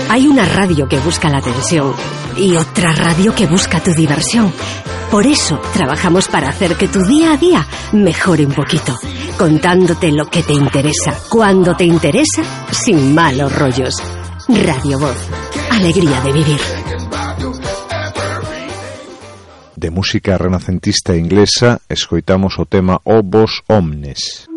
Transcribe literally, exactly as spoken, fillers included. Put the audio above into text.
Hay una radio que busca la atención y otra radio que busca tu diversión. Por eso trabajamos para hacer que tu día a día mejore un poquito, contándote lo que te interesa, cuando te interesa, sin malos rollos. Radio Voz, alegría de vivir. De música renacentista inglesa escoitamos o tema O Vos Omnes.